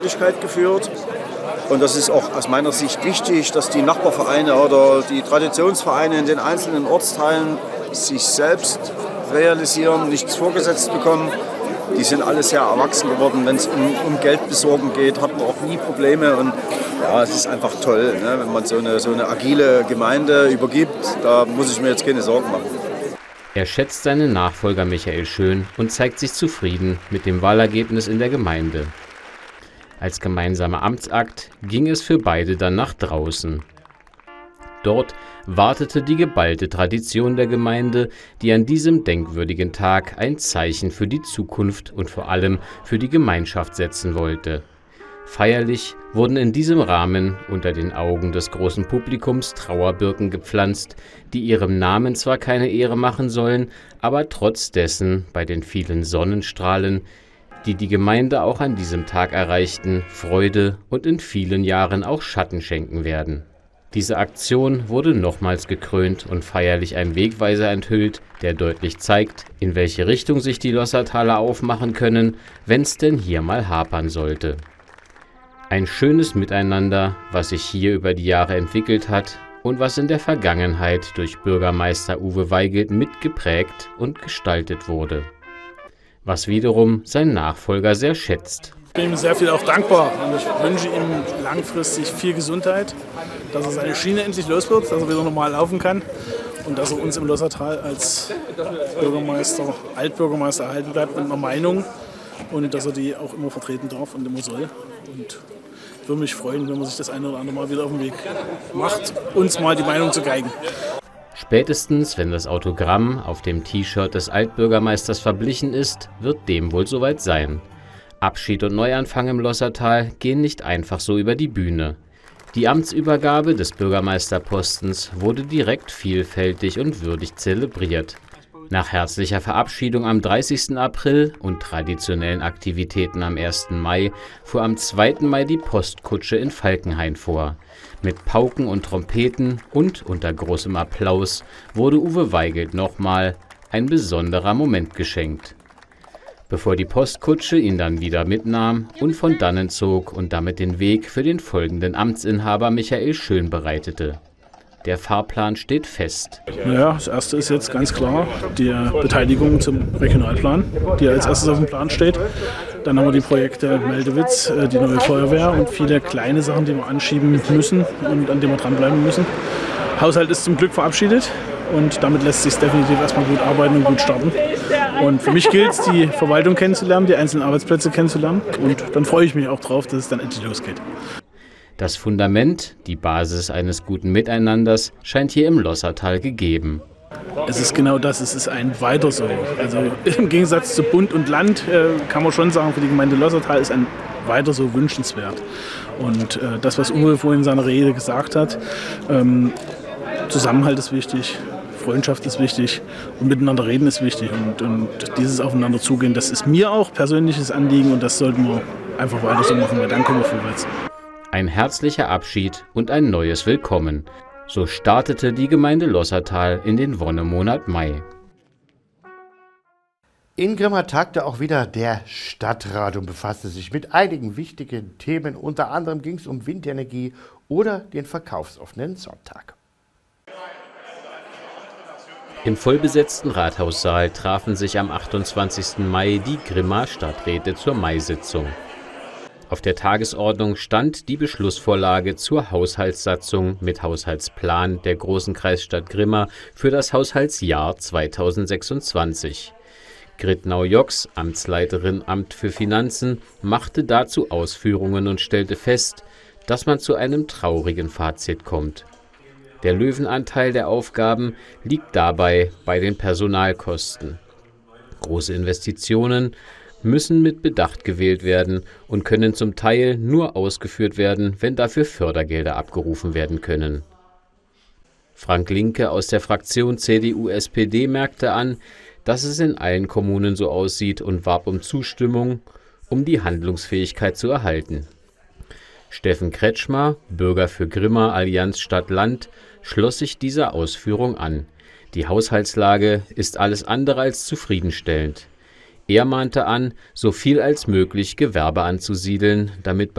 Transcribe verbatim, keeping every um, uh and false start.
geführt. Und das ist auch aus meiner Sicht wichtig, dass die Nachbarvereine oder die Traditionsvereine in den einzelnen Ortsteilen sich selbst realisieren, nichts vorgesetzt bekommen. Die sind alle sehr erwachsen geworden. Wenn es um, um Geldbesorgen geht, hat man auch nie Probleme. Und ja, es ist einfach toll, ne? Wenn man so eine, so eine agile Gemeinde übergibt. Da muss ich mir jetzt keine Sorgen machen. Er schätzt seinen Nachfolger Michael Schön und zeigt sich zufrieden mit dem Wahlergebnis in der Gemeinde. Als gemeinsamer Amtsakt ging es für beide dann nach draußen. Dort wartete die geballte Tradition der Gemeinde, die an diesem denkwürdigen Tag ein Zeichen für die Zukunft und vor allem für die Gemeinschaft setzen wollte. Feierlich wurden in diesem Rahmen unter den Augen des großen Publikums Trauerbirken gepflanzt, die ihrem Namen zwar keine Ehre machen sollen, aber trotz dessen bei den vielen Sonnenstrahlen, die die Gemeinde auch an diesem Tag erreichten, Freude und in vielen Jahren auch Schatten schenken werden. Diese Aktion wurde nochmals gekrönt und feierlich ein Wegweiser enthüllt, der deutlich zeigt, in welche Richtung sich die Lossartaler aufmachen können, wenn's denn hier mal hapern sollte. Ein schönes Miteinander, was sich hier über die Jahre entwickelt hat und was in der Vergangenheit durch Bürgermeister Uwe Weigelt mitgeprägt und gestaltet wurde. Was wiederum sein Nachfolger sehr schätzt. Ich bin ihm sehr viel auch dankbar und ich wünsche ihm langfristig viel Gesundheit, dass er seine Schiene endlich los wird, dass er wieder normal laufen kann und dass er uns im Lossartal als Bürgermeister, Altbürgermeister erhalten bleibt mit einer Meinung und dass er die auch immer vertreten darf und immer soll. Und ich würde mich freuen, wenn man sich das eine oder andere Mal wieder auf den Weg macht, uns mal die Meinung zu geigen. Spätestens, wenn das Autogramm auf dem T-Shirt des Altbürgermeisters verblichen ist, wird dem wohl soweit sein. Abschied und Neuanfang im Lossartal gehen nicht einfach so über die Bühne. Die Amtsübergabe des Bürgermeisterpostens wurde direkt vielfältig und würdig zelebriert. Nach herzlicher Verabschiedung am dreißigsten April und traditionellen Aktivitäten am ersten Mai fuhr am zweiten Mai die Postkutsche in Falkenhain vor. Mit Pauken und Trompeten und unter großem Applaus wurde Uwe Weigelt nochmal ein besonderer Moment geschenkt. Bevor die Postkutsche ihn dann wieder mitnahm und von dannen zog und damit den Weg für den folgenden Amtsinhaber Michael Schön bereitete. Der Fahrplan steht fest. Ja, das erste ist jetzt ganz klar die Beteiligung zum Regionalplan, die als erstes auf dem Plan steht. Dann haben wir die Projekte Meldewitz, die neue Feuerwehr und viele kleine Sachen, die wir anschieben müssen und an denen wir dranbleiben müssen. Haushalt ist zum Glück verabschiedet und damit lässt sich definitiv erstmal gut arbeiten und gut starten. Und für mich gilt es, die Verwaltung kennenzulernen, die einzelnen Arbeitsplätze kennenzulernen und dann freue ich mich auch drauf, dass es dann endlich losgeht. Das Fundament, die Basis eines guten Miteinanders, scheint hier im Lossartal gegeben. Es ist genau das, es ist ein Weiter so. Also im Gegensatz zu Bund und Land äh, kann man schon sagen, für die Gemeinde Lossartal ist ein Weiter so wünschenswert. Und äh, das, was Uwe vorhin in seiner Rede gesagt hat, ähm, Zusammenhalt ist wichtig, Freundschaft ist wichtig und miteinander reden ist wichtig. Und, und dieses Aufeinander zugehen, das ist mir auch persönliches Anliegen und das sollten wir einfach weiter so machen, weil dann kommen wir vorwärts. Ein herzlicher Abschied und ein neues Willkommen. So startete die Gemeinde Lossartal in den Wonnemonat Mai. In Grimma tagte auch wieder der Stadtrat und befasste sich mit einigen wichtigen Themen. Unter anderem ging es um Windenergie oder den verkaufsoffenen Sonntag. Im vollbesetzten Rathaussaal trafen sich am achtundzwanzigsten Mai die Grimma Stadträte zur Maisitzung. Auf der Tagesordnung stand die Beschlussvorlage zur Haushaltssatzung mit Haushaltsplan der Großen Kreisstadt Grimma für das Haushaltsjahr zweitausendsechsundzwanzig. Gritnau Jox, Amtsleiterin Amt für Finanzen, machte dazu Ausführungen und stellte fest, dass man zu einem traurigen Fazit kommt. Der Löwenanteil der Aufgaben liegt dabei bei den Personalkosten. Große Investitionen müssen mit Bedacht gewählt werden und können zum Teil nur ausgeführt werden, wenn dafür Fördergelder abgerufen werden können. Frank Linke aus der Fraktion C D U S P D merkte an, dass es in allen Kommunen so aussieht und warb um Zustimmung, um die Handlungsfähigkeit zu erhalten. Steffen Kretschmer, Bürger für Grimma Allianz Stadt-Land, schloss sich dieser Ausführung an. Die Haushaltslage ist alles andere als zufriedenstellend. Er mahnte an, so viel als möglich Gewerbe anzusiedeln, damit